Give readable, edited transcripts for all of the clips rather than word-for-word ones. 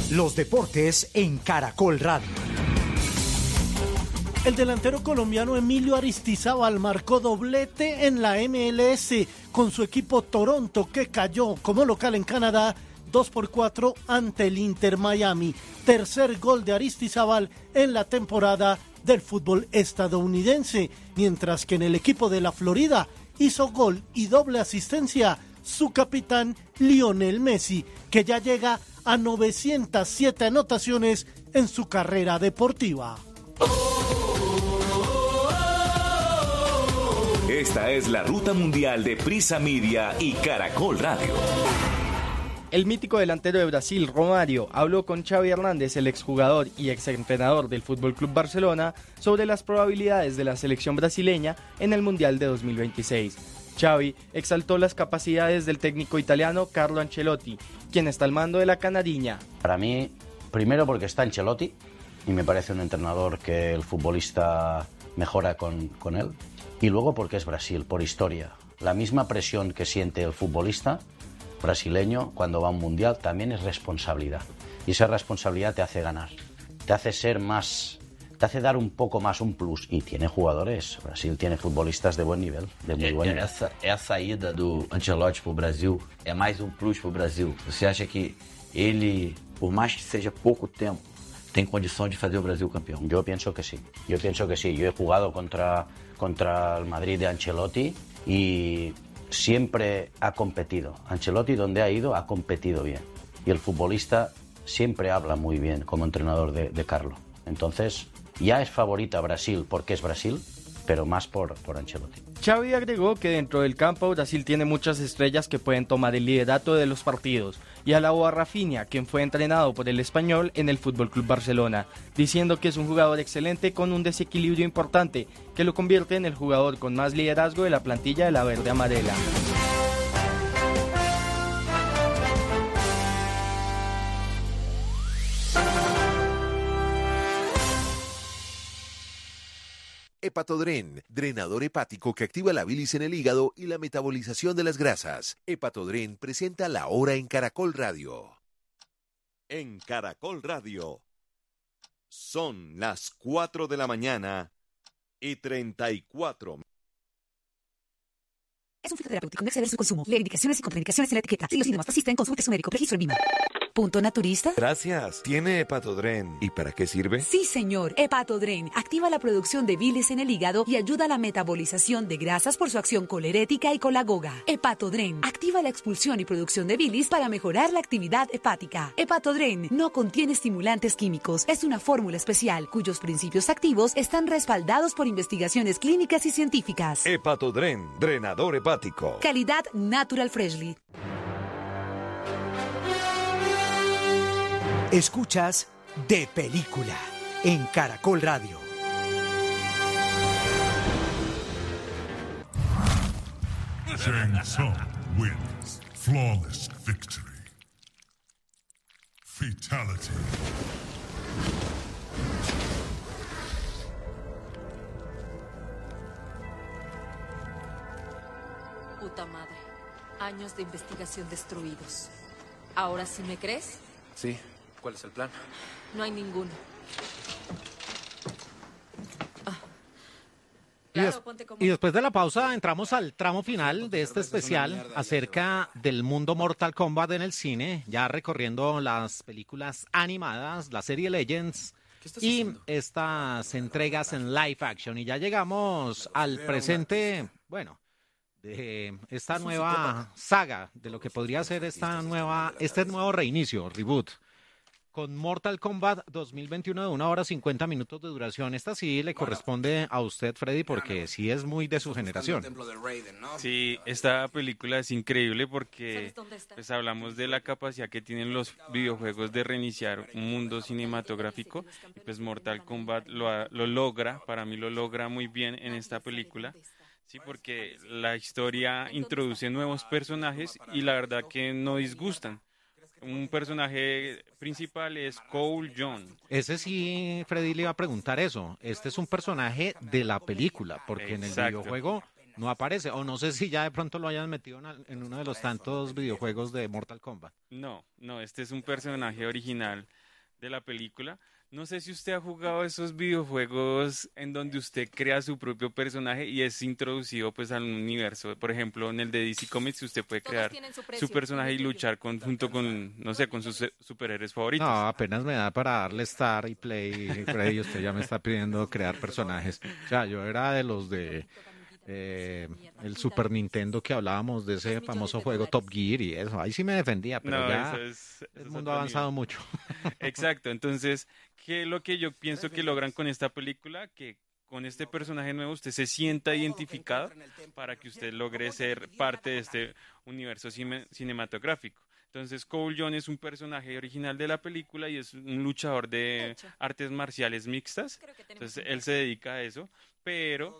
Los deportes en Caracol Radio. El delantero colombiano Emilio Aristizábal marcó doblete en la MLS con su equipo Toronto, que cayó como local en Canadá 2-4 ante el Inter Miami. Tercer gol de Aristizábal en la temporada del fútbol estadounidense, mientras que en el equipo de la Florida hizo gol y doble asistencia su capitán Lionel Messi, que ya llega a 907 anotaciones en su carrera deportiva. Esta es la ruta mundial de Prisa Media y Caracol Radio. El mítico delantero de Brasil, Romário, habló con Xavi Hernández, el exjugador y exentrenador del FC Barcelona, sobre las probabilidades de la selección brasileña en el Mundial de 2026. Xavi exaltó las capacidades del técnico italiano Carlo Ancelotti, quien está al mando de la canariña. Para mí, primero porque está Ancelotti, y me parece un entrenador que el futbolista mejora con él. Y luego porque es Brasil, por historia. La misma presión que siente el futbolista brasileño cuando va a un mundial también es responsabilidad. Y esa responsabilidad te hace ganar, te hace ser más, te hace dar un poco más, un plus. Y tiene jugadores, Brasil tiene futbolistas de buen nivel, de muy buen nivel. Essa ida do Ancelotti para o Brasil é mais um plus para o Brasil. Você acha que ele, por mais que seja pouco tempo, tem condição de fazer o Brasil campeão? Yo pienso que sí, yo pienso que sí. Yo he jugado contra el Madrid de Ancelotti y siempre ha competido. Ancelotti, donde ha ido, ha competido bien. Y el futbolista siempre habla muy bien como entrenador de Carlo. Entonces, ya es favorita Brasil porque es Brasil, pero más por Ancelotti. Xavi agregó que dentro del campo Brasil tiene muchas estrellas que pueden tomar el liderato de los partidos, y alabó a Rafinha, quien fue entrenado por el español en el FC Barcelona, diciendo que es un jugador excelente con un desequilibrio importante que lo convierte en el jugador con más liderazgo de la plantilla de la verde amarela. Hepatodren, drenador hepático que activa la bilis en el hígado y la metabolización de las grasas. Hepatodren presenta La Hora en Caracol Radio. En Caracol Radio son las 4 de la mañana y 34. Es un fitoterapéutico, no exceder su consumo. Lee indicaciones y contraindicaciones en la etiqueta. Si los síntomas persisten, consulte su médico. Registro en VIMA. ¿Punto naturista? Gracias. ¿Tiene Hepatodren? ¿Y para qué sirve? Sí, señor. Hepatodren activa la producción de bilis en el hígado y ayuda a la metabolización de grasas por su acción colerética y colagoga. Hepatodren activa la expulsión y producción de bilis para mejorar la actividad hepática. Hepatodren no contiene estimulantes químicos. Es una fórmula especial cuyos principios activos están respaldados por investigaciones clínicas y científicas. Hepatodren, drenador hepático. Calidad Natural Freshly. Escuchas De Película en Caracol Radio. Shang Tsung wins. Flawless victory. Fatality. Puta madre. Años de investigación destruidos. ¿Ahora sí me crees? Sí. ¿Cuál es el plan? No hay ninguno. Y después de la pausa entramos al tramo final de este especial acerca del mundo Mortal Kombat en el cine, ya recorriendo las películas animadas, la serie Legends y estas entregas en live action. Y ya llegamos al presente, bueno, de esta nueva saga, de lo que podría ser este nuevo reinicio, reboot, con Mortal Kombat 2021 de 1 hora 50 minutos de duración. Esta sí le corresponde a usted, Freddy, porque sí es muy de su generación. Sí, esta película es increíble porque pues hablamos de la capacidad que tienen los videojuegos de reiniciar un mundo cinematográfico, y pues Mortal Kombat lo logra, para mí lo logra muy bien en esta película. Sí, porque la historia introduce nuevos personajes y la verdad que no disgustan. Un personaje principal es Cole Young. Ese sí, Freddy le iba a preguntar eso. Este es un personaje de la película, porque en el videojuego no aparece, o no sé si ya de pronto lo hayan metido en uno de los tantos videojuegos de Mortal Kombat. No, este es un personaje original de la película. No sé si usted ha jugado esos videojuegos en donde usted crea su propio personaje y es introducido pues al universo. Por ejemplo, en el de DC Comics usted puede crear su personaje y luchar junto con, no sé, con sus superhéroes favoritos. No, apenas me da para darle Star y Play, Freddy, usted ya me está pidiendo crear personajes. O sea, yo era de los de el Super Nintendo que hablábamos de ese famoso juego Top Gear y eso. Ahí sí me defendía, pero No, ya eso el mundo ha avanzado mucho. Exacto, entonces, ¿qué es lo que yo pienso que logran con esta película? Que con este personaje nuevo usted se sienta identificado para que usted logre ser parte de este universo cinematográfico. Entonces, Cole Young es un personaje original de la película y es un luchador de artes marciales mixtas. Entonces, él se dedica a eso, pero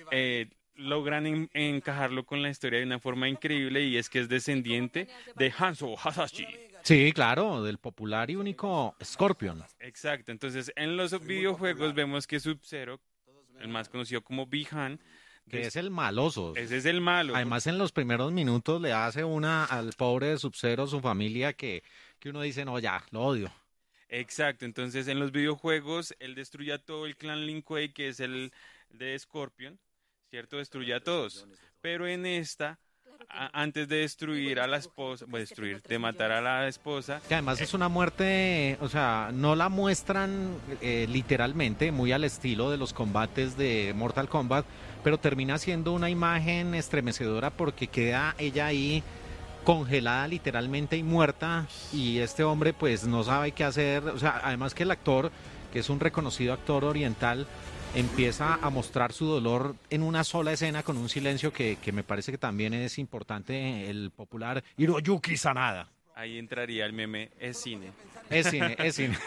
logran encajarlo con la historia de una forma increíble y es que es descendiente de Hanzo Hasashi. Sí, claro, del popular y único Scorpion. Exacto, entonces en los videojuegos vemos que Sub-Zero, el más conocido como Bi-Han, que es el maloso. Ese es el malo. Además, en los primeros minutos le hace una al pobre Sub-Zero, su familia, que uno dice, no, ya, lo odio. Exacto, entonces en los videojuegos él destruye a todo el clan Lin Kuei, que es el de Scorpion, ¿cierto? Destruye a todos. Pero en esta, antes de destruir a la esposa, de matar a la esposa. Que además es una muerte, o sea, no la muestran literalmente, muy al estilo de los combates de Mortal Kombat, pero termina siendo una imagen estremecedora porque queda ella ahí congelada literalmente y muerta, y este hombre pues no sabe qué hacer. O sea, además que el actor, que es un reconocido actor oriental, empieza a mostrar su dolor en una sola escena con un silencio que me parece que también es importante, el popular Hiroyuki Sanada. Ahí entraría el meme, es cine. Es cine.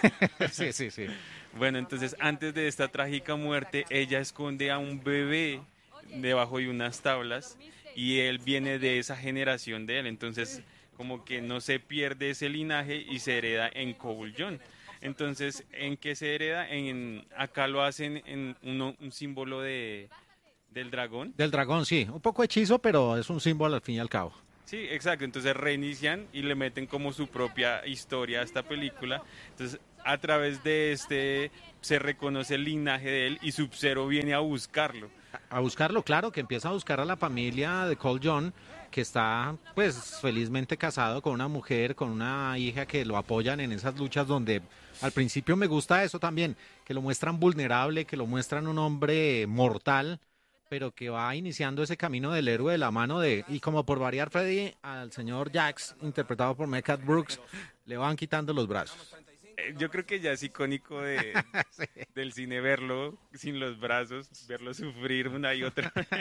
Sí. Bueno, entonces antes de esta trágica muerte, ella esconde a un bebé debajo de unas tablas y él viene de esa generación de él, entonces como que no se pierde ese linaje y se hereda en Cole Young. Entonces, ¿en qué se hereda? Acá lo hacen en un símbolo del dragón. Del dragón, sí. Un poco hechizo, pero es un símbolo al fin y al cabo. Sí, exacto. Entonces reinician y le meten como su propia historia a esta película. Entonces, a través de se reconoce el linaje de él y Sub-Zero viene a buscarlo. A buscarlo, claro, que empieza a buscar a la familia de Cole Young, que está pues felizmente casado con una mujer, con una hija que lo apoyan en esas luchas donde al principio me gusta eso también, que lo muestran vulnerable, que lo muestran un hombre mortal, pero que va iniciando ese camino del héroe de la mano y como por variar, Freddy, al señor Jax, interpretado por Mehcad Brooks, le van quitando los brazos. Yo creo que ya es icónico sí. Del cine verlo sin los brazos, verlo sufrir una y otra vez.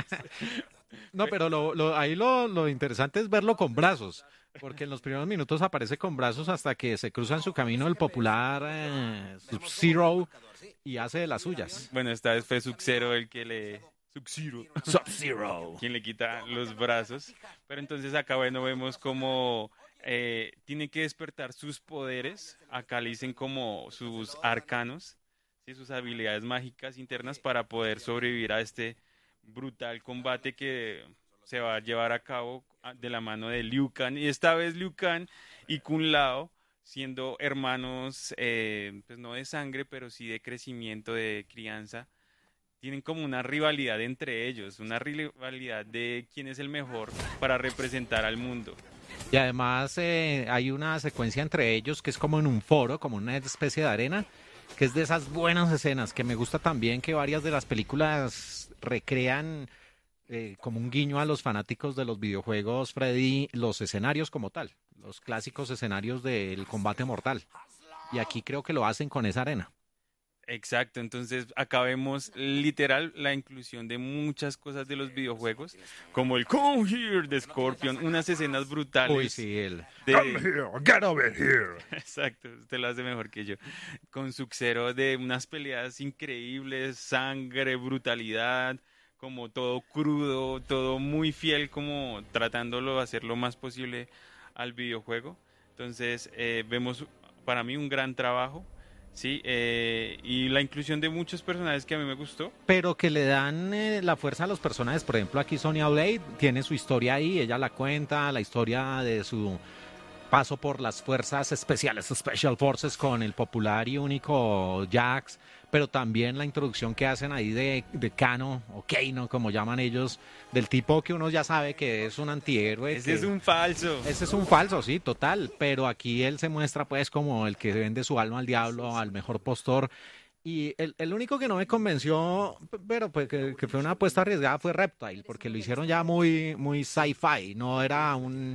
No, pero ahí lo interesante es verlo con brazos, porque en los primeros minutos aparece con brazos hasta que se cruza en su camino el popular Sub-Zero y hace de las suyas. Bueno, esta vez fue Sub-Zero el que le... Sub-Zero. Quien le quita los brazos. Pero entonces acá, bueno, vemos como... tiene que despertar sus poderes, acá le dicen como sus arcanos, ¿sí? Sus habilidades mágicas internas para poder sobrevivir a este brutal combate que se va a llevar a cabo de la mano de Liu Kang, y esta vez Liu Kang y Kung Lao siendo hermanos, pues no de sangre, pero sí de crecimiento, de crianza, tienen como una rivalidad entre ellos, una rivalidad de quién es el mejor para representar al mundo. Y además hay una secuencia entre ellos que es como en un foro, como una especie de arena, que es de esas buenas escenas que me gusta también, que varias de las películas recrean como un guiño a los fanáticos de los videojuegos, Freddy, los escenarios como tal, los clásicos escenarios del combate mortal. Y aquí creo que lo hacen con esa arena. Exacto, entonces acá vemos literal la inclusión de muchas cosas de los videojuegos, como el Come Here de Scorpion, unas escenas brutales. Uy, sí, Come here, get over here. Exacto, usted lo hace mejor que yo. Con Sub-Zero, de unas peleas increíbles, sangre, brutalidad, como todo crudo, todo muy fiel, como tratándolo de hacer lo más posible al videojuego. Entonces vemos para mí un gran trabajo. Sí, y la inclusión de muchos personajes que a mí me gustó. Pero que le dan la fuerza a los personajes. Por ejemplo, aquí Sonya Blade tiene su historia ahí, ella la cuenta, la historia de su paso por las fuerzas especiales, Special Forces, con el popular y único Jax, pero también la introducción que hacen ahí de Kano, o Kano, como llaman ellos, del tipo que uno ya sabe que es un antihéroe. Ese es un falso. Ese es un falso, sí, total, pero aquí él se muestra pues como el que vende su alma al diablo, al mejor postor. Y el único que no me convenció, pero pues que fue una apuesta arriesgada, fue Reptile, porque lo hicieron ya muy, muy sci-fi, no era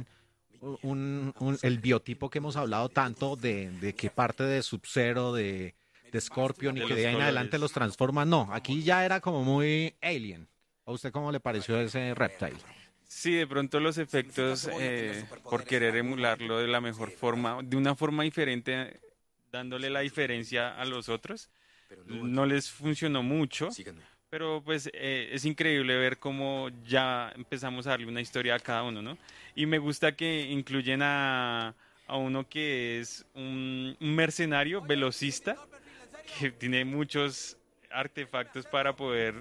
el biotipo que hemos hablado tanto de que parte de Sub-Zero, de Scorpion, y que de ahí en adelante los transforman. No, aquí ya era como muy Alien. ¿A usted cómo le pareció ese Reptile? Sí, de pronto los efectos, por querer emularlo de la mejor forma, de una forma diferente, dándole la diferencia a los otros, no les funcionó mucho. Pero pues es increíble ver cómo ya empezamos a darle una historia a cada uno, ¿no? Y me gusta que incluyen a uno que es un mercenario velocista, que tiene muchos artefactos para poder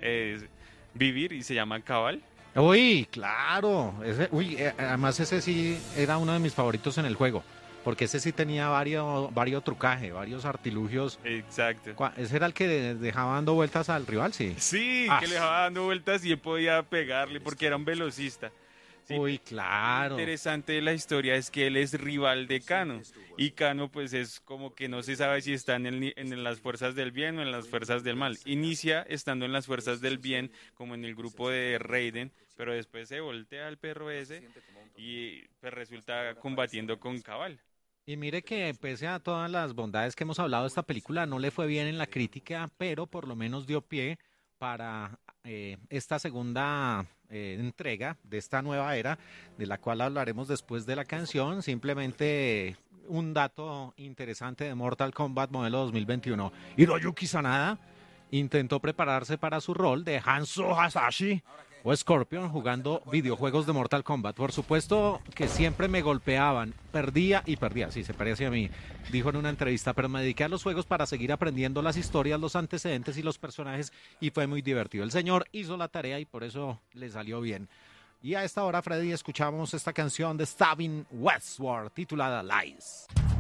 vivir, y se llama Cabal. Uy, claro. Además ese sí era uno de mis favoritos en el juego. Porque ese sí tenía varios trucajes, varios artilugios. Exacto. ¿Ese era el que dejaba dando vueltas al rival? Sí. Sí, que le dejaba dando vueltas y él podía pegarle porque era un velocista. Sí. Uy, claro. Lo interesante de la historia es que él es rival de Kano. Y Kano pues es como que no se sabe si está en las fuerzas del bien o en las fuerzas del mal. Inicia estando en las fuerzas del bien, como en el grupo de Raiden, pero después se voltea al perro ese y pues resulta combatiendo con Cabal. Y mire que pese a todas las bondades que hemos hablado de esta película, no le fue bien en la crítica, pero por lo menos dio pie para esta segunda entrega de esta nueva era, de la cual hablaremos después de la canción. Simplemente un dato interesante de Mortal Kombat modelo 2021. Hiroyuki Sanada intentó prepararse para su rol de Hanzo Hasashi o Scorpion jugando videojuegos de Mortal Kombat. Por supuesto que siempre me golpeaban, perdía, sí, se parece a mí, dijo en una entrevista, pero me dediqué a los juegos para seguir aprendiendo las historias, los antecedentes y los personajes, y fue muy divertido. El señor hizo la tarea y por eso le salió bien. Y a esta hora, Freddy, escuchamos esta canción de Stavin Westward titulada Lies.